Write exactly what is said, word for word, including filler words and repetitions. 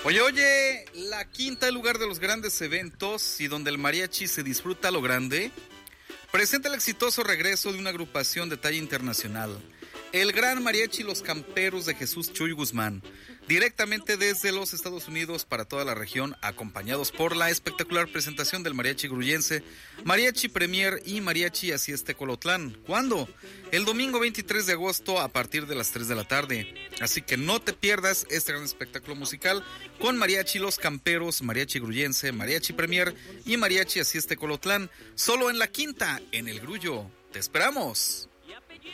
Oye, oye, la quinta, el lugar de los grandes eventos y donde el mariachi se disfruta a lo grande, presenta el exitoso regreso de una agrupación de talla internacional, el Gran Mariachi Los Camperos de Jesús Chuy Guzmán, directamente desde los Estados Unidos para toda la región, acompañados por la espectacular presentación del Mariachi Gruyense, Mariachi Premier y Mariachi Así es Tecolotlán. ¿Cuándo? El domingo veintitrés de agosto a partir de las tres de la tarde. Así que no te pierdas este gran espectáculo musical con Mariachi Los Camperos, Mariachi Gruyense, Mariachi Premier y Mariachi Así es Tecolotlán, solo en la quinta, en El Grullo. ¡Te esperamos!